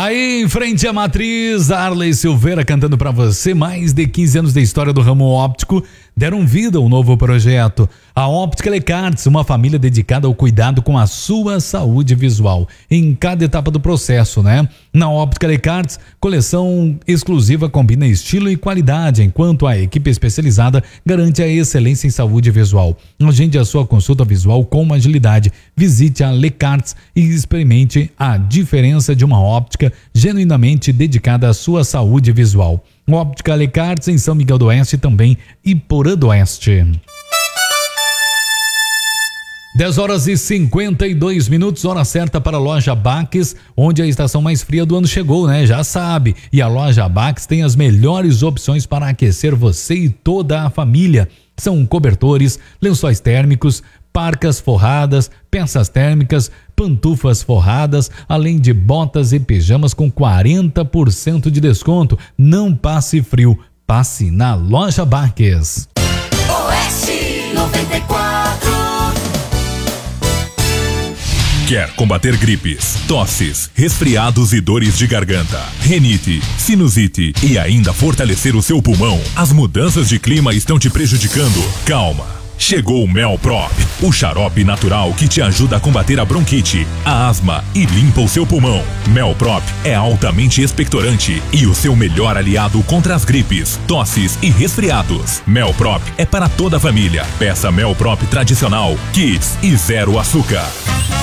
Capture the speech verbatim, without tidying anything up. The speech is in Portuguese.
Aí, em frente à matriz, Arley Silveira cantando pra você. Mais de quinze anos de história do ramo óptico deram vida ao novo projeto. A Óptica Lecartes, uma família dedicada ao cuidado com a sua saúde visual em cada etapa do processo, né? Na Óptica Lecartes, coleção exclusiva combina estilo e qualidade, enquanto a equipe especializada garante a excelência em saúde visual. Agende a sua consulta visual com agilidade. Visite a Lecartes e experimente a diferença de uma óptica genuinamente dedicada à sua saúde visual. Óptica Lecartes em São Miguel do Oeste e também Iporã do Oeste. dez horas e cinquenta e dois minutos, hora certa para a Loja Baques, onde a estação mais fria do ano chegou, né? Já sabe. E a Loja Baques tem as melhores opções para aquecer você e toda a família. São cobertores, lençóis térmicos, parcas forradas, peças térmicas, pantufas forradas, além de botas e pijamas com quarenta por cento de desconto. Não passe frio, passe na Loja Baques. Oeste noventa e quatro. Quer combater gripes, tosses, resfriados e dores de garganta, rinite, sinusite e ainda fortalecer o seu pulmão? As mudanças de clima estão te prejudicando? Calma! Chegou o Melprop, o xarope natural que te ajuda a combater a bronquite, a asma e limpa o seu pulmão. Melprop é altamente expectorante e o seu melhor aliado contra as gripes, tosses e resfriados. Melprop é para toda a família. Peça Melprop tradicional, Kids e zero açúcar.